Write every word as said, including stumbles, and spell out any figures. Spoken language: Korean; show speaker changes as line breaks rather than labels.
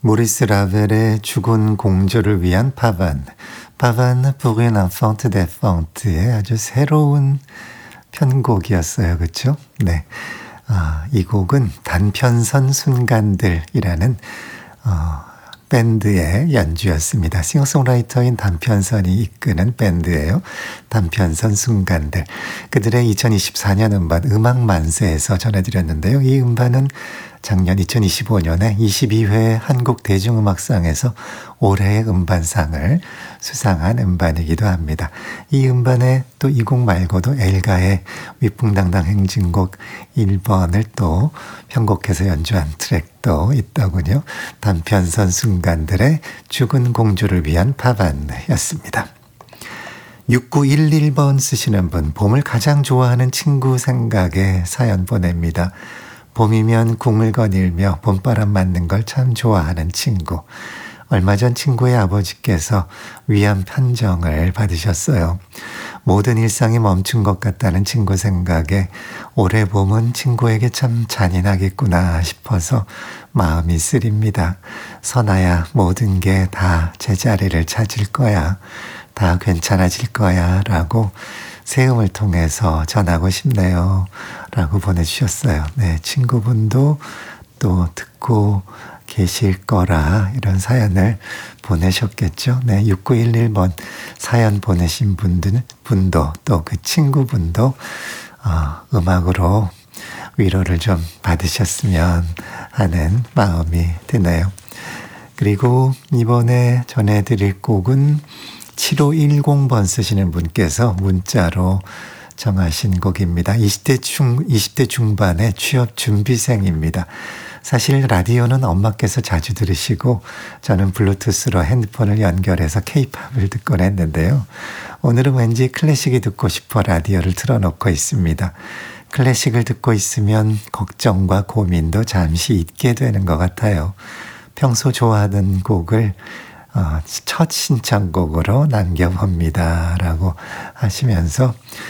모리스 라벨의 죽은 공주를 위한 파반, 파반 pour une enfant défunte의 아주 새로운 편곡이었어요. 그렇죠? 네, 아, 이 곡은 단편선 순간들이라는 어, 밴드의 연주였습니다. 싱어송라이터인 단편선이 이끄는 밴드예요. 단편선 순간들. 그들의 이천이십사 년 음반 음악만세에서 전해드렸는데요. 이 음반은 작년 이천이십오 년에 이십이 회 한국대중음악상에서 올해의 음반상을 수상한 음반이기도 합니다. 이 음반에 또 이 곡 말고도 엘가의 위풍당당 행진곡 일 번을 또 편곡해서 연주한 트랙도 있더군요. 단편선 순간들의 죽은 공주를 위한 파반이었습니다. 육구일일 번 쓰시는 분, 봄을 가장 좋아하는 친구 생각에 사연 보냅니다. 봄이면 궁을 거닐며 봄바람 맞는 걸 참 좋아하는 친구. 얼마 전 친구의 아버지께서 위암 판정을 받으셨어요. 모든 일상이 멈춘 것 같다는 친구 생각에 올해 봄은 친구에게 참 잔인하겠구나 싶어서 마음이 쓰립니다. 선아야, 모든 게 다 제자리를 찾을 거야. 다 괜찮아질 거야 라고 세음을 통해서 전하고 싶네요 라고 보내주셨어요. 네, 친구분도 또 듣고 계실 거라 이런 사연을 보내셨겠죠. 네, 육구일일 번 사연 보내신 분들, 분도 또 그 친구분도 어, 음악으로 위로를 좀 받으셨으면 하는 마음이 드네요. 그리고 이번에 전해드릴 곡은 칠오일공 번 쓰시는 분께서 문자로 정하신 곡입니다. 이십 대 중, 이십 대 중반의 취업 준비생입니다. 사실 라디오는 엄마께서 자주 들으시고 저는 블루투스로 핸드폰을 연결해서 케이팝을 듣곤 했는데요. 오늘은 왠지 클래식이 듣고 싶어 라디오를 틀어놓고 있습니다. 클래식을 듣고 있으면 걱정과 고민도 잠시 잊게 되는 것 같아요. 평소 좋아하는 곡을 어, 첫 신청곡으로 남겨봅니다 라고 하시면서